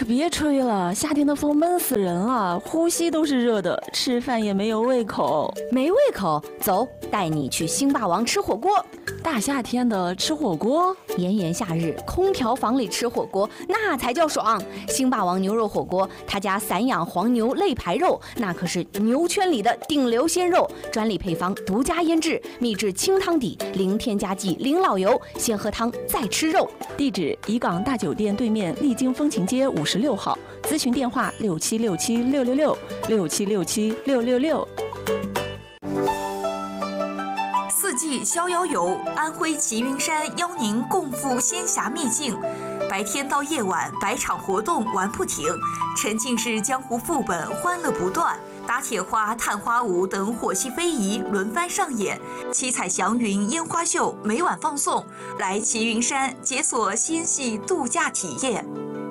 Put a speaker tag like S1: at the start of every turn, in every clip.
S1: 可别吹了，夏天的风闷死人了，呼吸都是热的，吃饭也没有胃口。
S2: 没胃口？走，带你去星霸王吃火锅。
S1: 大夏天的吃火锅，
S2: 炎炎夏日，空调房里吃火锅那才叫爽。星霸王牛肉火锅，他家散养黄牛肋排肉，那可是牛圈里的顶流鲜肉，专利配方，独家腌制，秘制清汤底，零添加剂，零老油，先喝汤再吃肉。
S1: 地址：怡港大酒店对面丽晶风情街56号，咨询电话6767666667676666。
S3: 四季逍遥游，安徽齐云山邀您共赴仙侠秘境。白天到夜晚，百场活动玩不停，沉浸式江湖副本，欢乐不断。打铁花、探花舞等火系非遗轮番上演，七彩祥云烟花秀每晚放送。来齐云山解锁仙系度假体验。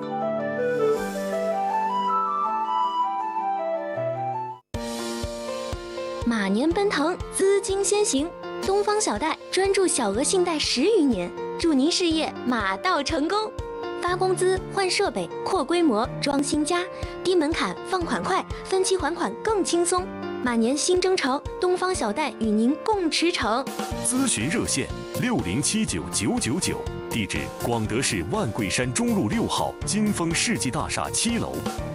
S4: 马年奔腾，资金先行。东方小贷专注小额信贷10余年，祝您事业马到成功。发工资、换设备、扩规模、装新家，低门槛，放款快，分期还款更轻松。马年新征程，东方小贷与您共驰骋。
S5: 咨询热线60799999，地址：广德市万贵山中路6号金丰世纪大厦7楼。